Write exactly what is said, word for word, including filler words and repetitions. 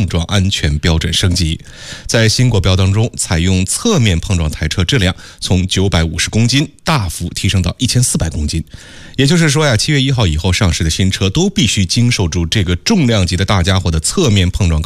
撞安全标准升级。在新国标当中，采用侧面碰撞台车质量从九百五十公斤大幅提升到一千四百公斤。也就是说呀，七月一号以后上市的新车都必须经受住这个重量级的大家伙的侧面碰撞考